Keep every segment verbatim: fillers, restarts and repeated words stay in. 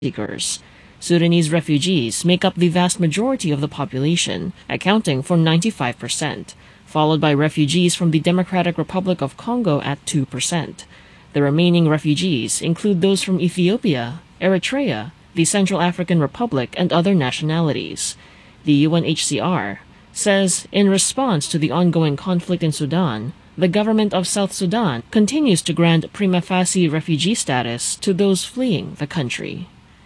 seekers. Sudanese refugees make up the vast majority of the population, accounting for ninety-five percent, followed by refugees from the Democratic Republic of Congo at two percent. The remaining refugees include those from Ethiopia, Eritrea, the Central African Republic, and other nationalities. The U N H C R says in response to the ongoing conflict in Sudan, the government of South Sudan continues to grant prima facie refugee status to those fleeing the country.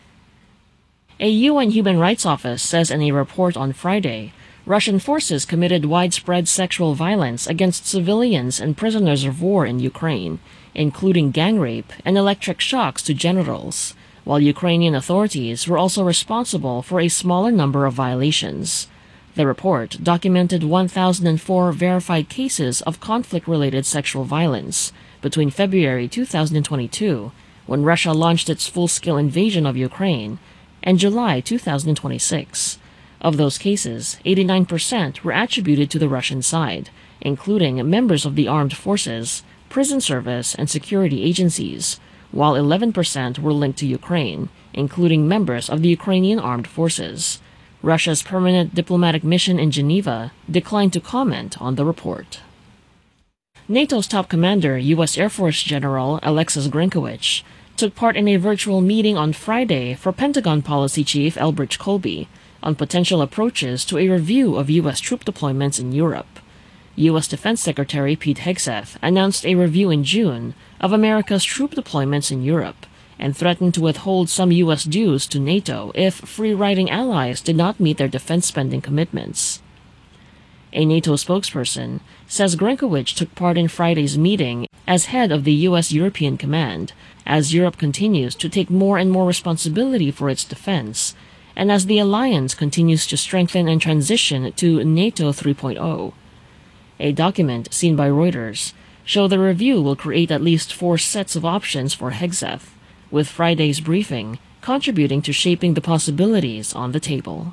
A U N Human Rights Office says in a report on Friday, Russian forces committed widespread sexual violence against civilians and prisoners of war in Ukraine, including gang rape and electric shocks to genitals, while Ukrainian authorities were also responsible for a smaller number of violations. The report documented one thousand four verified cases of conflict-related sexual violence between February two thousand twenty-two, when Russia launched its full-scale invasion of Ukraine, and July two thousand twenty-six. Of those cases, eighty-nine percent were attributed to the Russian side, including members of the armed forces, prison service, and security agencies, while eleven percent were linked to Ukraine, including members of the Ukrainian armed forces. Russia's permanent diplomatic mission in Geneva declined to comment on the report. NATO's top commander, U S Air Force General Alexis Grinkowicz, took part in a virtual meeting on Friday for Pentagon Policy Chief Elbridge Colby on potential approaches to a review of U S troop deployments in Europe. U S Defense Secretary Pete Hegseth announced a review in June of America's troop deployments in Europe and threatened to withhold some U S dues to NATO if free-riding allies did not meet their defense spending commitments. A NATO spokesperson says Grinkowicz took part in Friday's meeting as head of the U S European Command, as Europe continues to take more and more responsibility for its defense, and as the alliance continues to strengthen and transition to NATO three point oh. A document seen by Reuters shows the review will create at least four sets of options for Hegseth, with Friday's briefing contributing to shaping the possibilities on the table.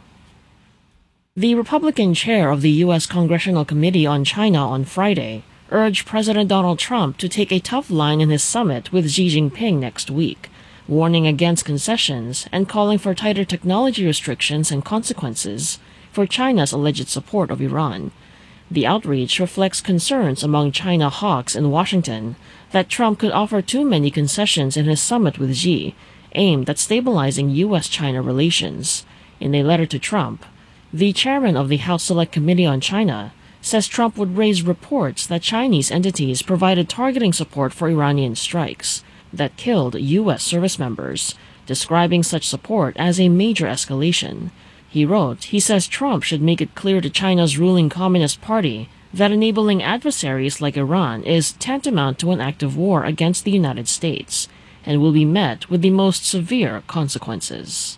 The Republican chair of the U S Congressional Committee on China on Friday urged President Donald Trump to take a tough line in his summit with Xi Jinping next week, warning against concessions and calling for tighter technology restrictions and consequences for China's alleged support of Iran. The outreach reflects concerns among China hawks in Washington that Trump could offer too many concessions in his summit with Xi, aimed at stabilizing U S China relations. In a letter to Trump, the chairman of the House Select Committee on China says Trump would raise reports that Chinese entities provided targeting support for Iranian strikes that killed U S service members, describing such support as a major escalation. He wrote, he says Trump should make it clear to China's ruling Communist Party that enabling adversaries like Iran is tantamount to an act of war against the United States and will be met with the most severe consequences.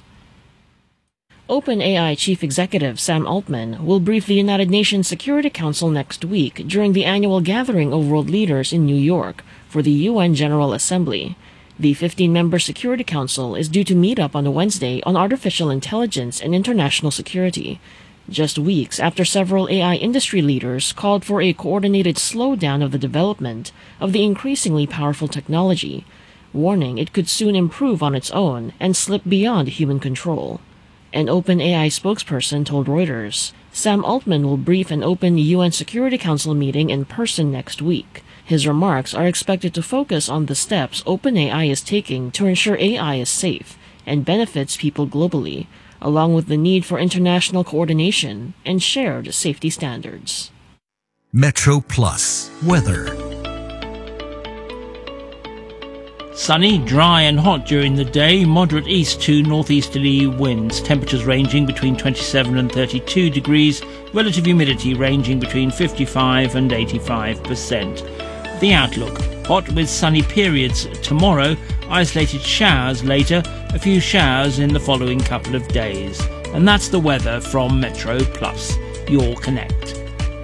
OpenAI Chief Executive Sam Altman will brief the United Nations Security Council next week during the annual gathering of world leaders in New York for the U N General Assembly. The fifteen-member Security Council is due to meet up on Wednesday on artificial intelligence and international security, just weeks after several A I industry leaders called for a coordinated slowdown of the development of the increasingly powerful technology, warning it could soon improve on its own and slip beyond human control. An OpenAI spokesperson told Reuters, Sam Altman will brief an open U N Security Council meeting in person next week. His remarks are expected to focus on the steps OpenAI is taking to ensure A I is safe and benefits people globally, along with the need for international coordination and shared safety standards. Metro Plus weather. Sunny, dry and hot during the day, moderate east to northeasterly winds, temperatures ranging between twenty-seven and thirty-two degrees, relative humidity ranging between fifty-five and eighty-five percent. The outlook: hot with sunny periods tomorrow, isolated showers later, a few showers in the following couple of days. And that's the weather from Metro Plus, your Connect.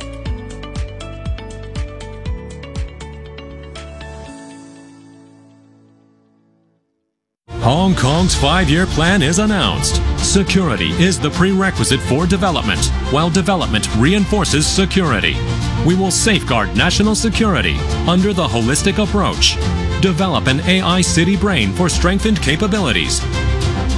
Hong Kong's five-year plan is announced. Security is the prerequisite for development, while development reinforces security. We will safeguard national security under the holistic approach. Develop an A I city brain for strengthened capabilities.